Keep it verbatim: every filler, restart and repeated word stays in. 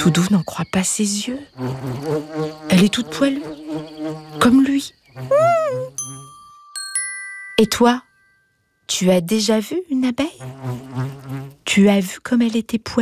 Toudou n'en croit pas ses yeux. Elle est toute poilue, comme lui. Et toi, tu as déjà vu une abeille ? Tu as vu comme elle était poilue ?